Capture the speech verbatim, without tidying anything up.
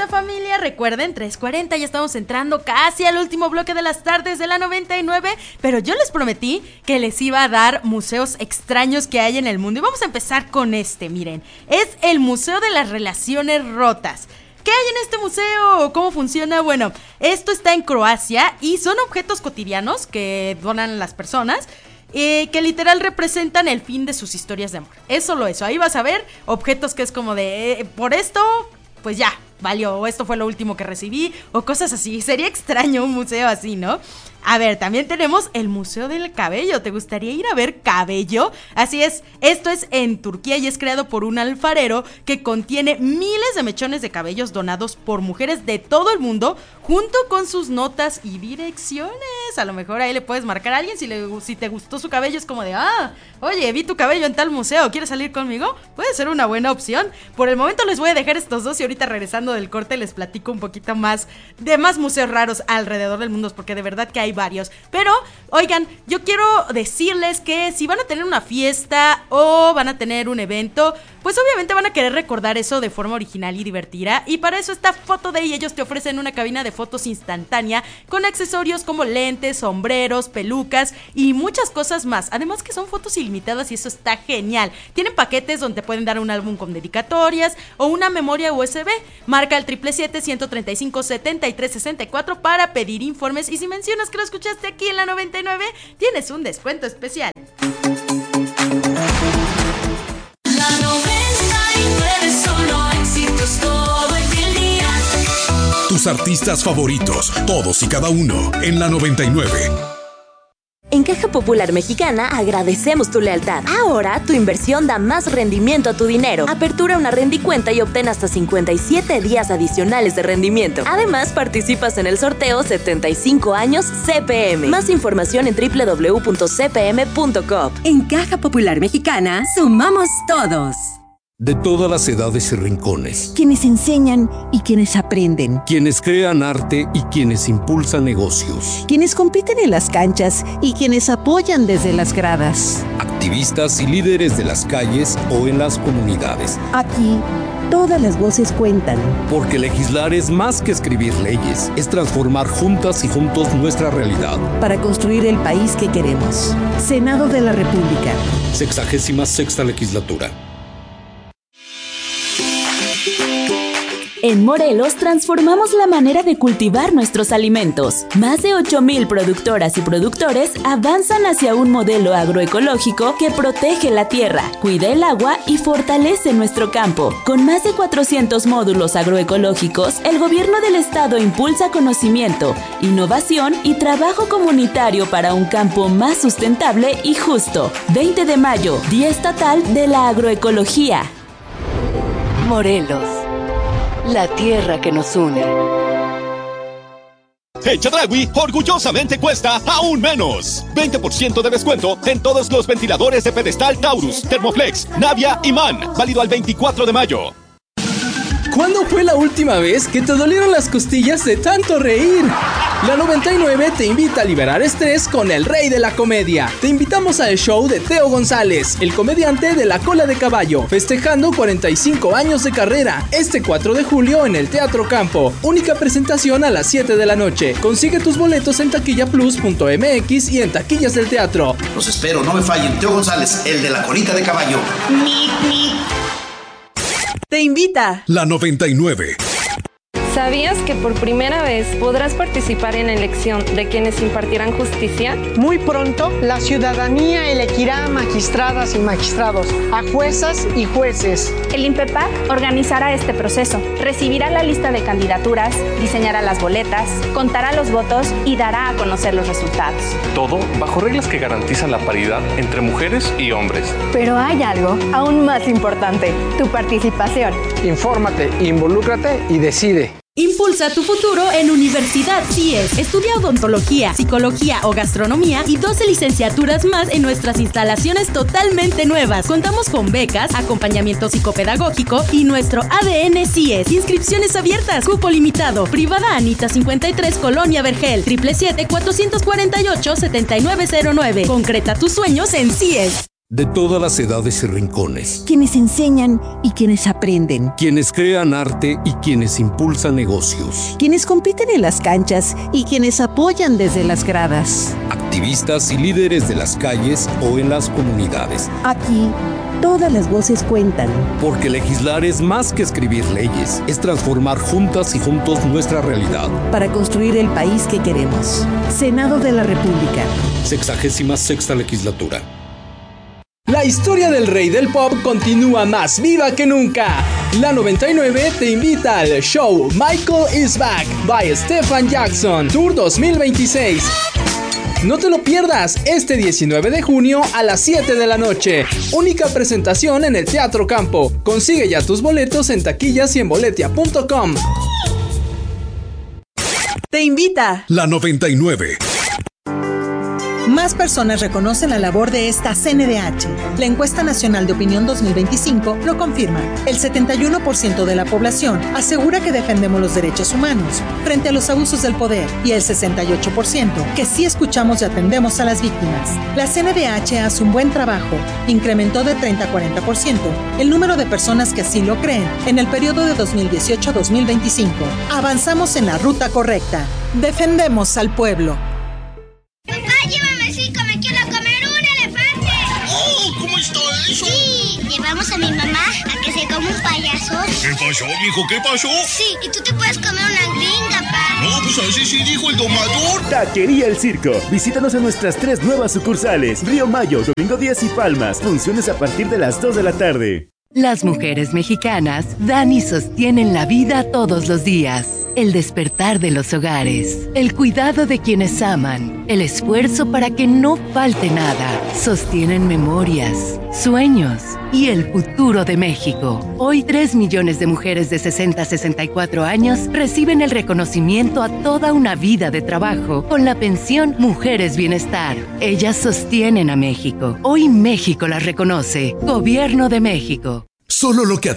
cuarenta, familia. Recuerden, tres cuarenta, ya estamos entrando casi al último bloque de las tardes de la noventa y nueve. Pero yo les prometí que les iba a dar museos extraños que hay en el mundo. Y vamos a empezar con este, miren. Es el Museo de las Relaciones Rotas. ¿Qué hay en este museo? ¿Cómo funciona? Bueno, esto está en Croacia y son objetos cotidianos que donan las personas. Eh, que literal representan el fin de sus historias de amor. Es solo eso, ahí vas a ver objetos que es como de, eh, por esto, pues ya, valió, o esto fue lo último que recibí, o cosas así. Sería extraño un museo así, ¿no? A ver, también tenemos el Museo del Cabello. ¿Te gustaría ir a ver cabello? Así es, esto es en Turquía y es creado por un alfarero que contiene miles de mechones de cabellos donados por mujeres de todo el mundo, junto con sus notas y direcciones. A lo mejor ahí le puedes marcar a alguien si, le, si te gustó su cabello. Es como de, ah, oye, vi tu cabello en tal museo, ¿quieres salir conmigo? Puede ser una buena opción. Por el momento les voy a dejar estos dos y ahorita regresando del corte les platico un poquito más de más museos raros alrededor del mundo, porque de verdad que hay varios. Pero, oigan, yo quiero decirles que si van a tener una fiesta o van a tener un evento, pues obviamente van a querer recordar eso de forma original y divertida. Y para eso está Photoday. Ellos te ofrecen una cabina de fotos instantánea con accesorios como lentes, sombreros, pelucas y muchas cosas más. Además que son fotos ilimitadas y eso está genial. Tienen paquetes donde te pueden dar un álbum con dedicatorias o una memoria U S B. Marca el siete siete siete, uno tres cinco, siete tres seis cuatro para pedir informes. Y si mencionas que lo escuchaste aquí en la noventa y nueve, tienes un descuento especial. La noventa y nueve, solo éxitos todo el día. Tus artistas favoritos, todos y cada uno, en la noventa y nueve. En Caja Popular Mexicana agradecemos tu lealtad. Ahora tu inversión da más rendimiento a tu dinero. Apertura una rendicuenta y obtén hasta cincuenta y siete días adicionales de rendimiento. Además, participas en el sorteo setenta y cinco años C P M. Más información en doble u doble u doble u punto c p m punto com. En Caja Popular Mexicana sumamos todos. De todas las edades y rincones. Quienes enseñan y quienes aprenden. Quienes crean arte y quienes impulsan negocios. Quienes compiten en las canchas y quienes apoyan desde las gradas. Activistas y líderes de las calles o en las comunidades. Aquí, todas las voces cuentan. Porque legislar es más que escribir leyes. Es transformar juntas y juntos nuestra realidad. Para construir el país que queremos. Senado de la República. Sexagésima sexta legislatura. En Morelos transformamos la manera de cultivar nuestros alimentos. Más de ocho mil productoras y productores avanzan hacia un modelo agroecológico que protege la tierra, cuida el agua y fortalece nuestro campo. Con más de cuatrocientos módulos agroecológicos, el gobierno del estado impulsa conocimiento, innovación y trabajo comunitario para un campo más sustentable y justo. veinte de mayo, Día Estatal de la Agroecología. Morelos. La tierra que nos une. En Chedraui, orgullosamente cuesta aún menos. veinte por ciento de descuento en todos los ventiladores de pedestal Taurus, Thermoflex, Navia y Man. Válido al veinticuatro de mayo. ¿Cuándo fue la última vez que te dolieron las costillas de tanto reír? La noventa y nueve te invita a liberar estrés con el rey de la comedia. Te invitamos al show de Teo González, el comediante de La Cola de Caballo, festejando cuarenta y cinco años de carrera, este cuatro de julio en el Teatro Campo. Única presentación a las siete de la noche. Consigue tus boletos en taquilla plus punto m x y en taquillas del teatro. Los espero, no me fallen. Teo González, el de La Colita de Caballo. Mi, mi. Te invita la noventa y nueve. ¿Sabías que por primera vez podrás participar en la elección de quienes impartirán justicia? Muy pronto, la ciudadanía elegirá a magistradas y magistrados, a juezas y jueces. El INPEPAC organizará este proceso, recibirá la lista de candidaturas, diseñará las boletas, contará los votos y dará a conocer los resultados. Todo bajo reglas que garantizan la paridad entre mujeres y hombres. Pero hay algo aún más importante, tu participación. Infórmate, involúcrate y decide. Impulsa tu futuro en Universidad C I E S. Estudia odontología, psicología o gastronomía y doce licenciaturas más en nuestras instalaciones totalmente nuevas. Contamos con becas, acompañamiento psicopedagógico y nuestro A D N C I E S. Inscripciones abiertas, cupo limitado. Privada Anita cincuenta y tres, Colonia Vergel. siete siete siete, cuatro cuatro ocho, siete nueve cero nueve. Concreta tus sueños en C I E S. De todas las edades y rincones. Quienes enseñan y quienes aprenden. Quienes crean arte y quienes impulsan negocios. Quienes compiten en las canchas y quienes apoyan desde las gradas. Activistas y líderes de las calles o en las comunidades. Aquí, todas las voces cuentan. Porque legislar es más que escribir leyes, es transformar juntas y juntos nuestra realidad. Para construir el país que queremos. Senado de la República. Sexagésima sexta legislatura. La historia del rey del pop continúa más viva que nunca. La noventa y nueve te invita al show Michael is Back by Stephen Jackson Tour dos mil veintiséis. No te lo pierdas este diecinueve de junio a las siete de la noche. Única presentación en el Teatro Campo. Consigue ya tus boletos en taquillas y en boletia punto com. Te invita La noventa y nueve. Más personas reconocen la labor de esta C N D H. La encuesta nacional de opinión dos mil veinticinco lo confirma. El setenta y uno por ciento de la población asegura que defendemos los derechos humanos frente a los abusos del poder y el sesenta y ocho por ciento que sí escuchamos y atendemos a las víctimas. La C N D H hace un buen trabajo. Incrementó de treinta a cuarenta por ciento el número de personas que así lo creen en el periodo de dos mil dieciocho a dos mil veinticinco. Avanzamos en la ruta correcta. Defendemos al pueblo. Llevamos a mi mamá a que se coma un payaso. ¿Qué pasó, mijo? ¿Qué pasó? Sí, y tú te puedes comer una gringa, pa. No, pues así sí dijo el domador. Taquería El Circo. Visítanos en nuestras tres nuevas sucursales. Río Mayo, Domingo Díaz y Palmas. Funciones a partir de las dos de la tarde. Las mujeres mexicanas dan y sostienen la vida todos los días. El despertar de los hogares, el cuidado de quienes aman, el esfuerzo para que no falte nada. Sostienen memorias, sueños y el futuro de México. Hoy tres millones de mujeres de sesenta a sesenta y cuatro años reciben el reconocimiento a toda una vida de trabajo con la pensión Mujeres Bienestar. Ellas sostienen a México. Hoy México las reconoce. Gobierno de México. Solo lo que